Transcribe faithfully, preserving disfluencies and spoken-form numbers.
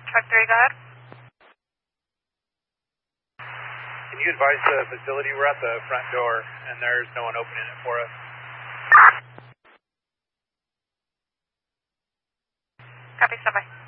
Truck three, go ahead. Can you advise the facility? We're at the front door and there's no one opening it for us. Copy, stand by.